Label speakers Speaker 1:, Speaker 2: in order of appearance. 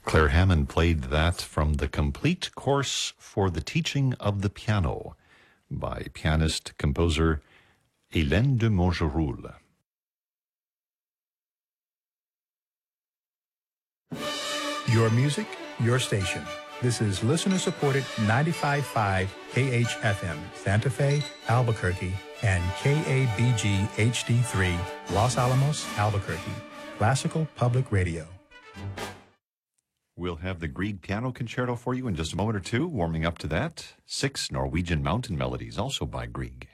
Speaker 1: Claire Hammond played that from the Complete Course for the Teaching of the Piano by pianist-composer Hélène de Montgeroul.
Speaker 2: Your music, your station. This is listener-supported 95.5 KHFM, Santa Fe, Albuquerque, and KABG HD3, Los Alamos, Albuquerque. Classical Public Radio.
Speaker 1: We'll have the Grieg Piano Concerto for you in just a moment or two. Warming up to that, 6 Norwegian Mountain Melodies, also by Grieg.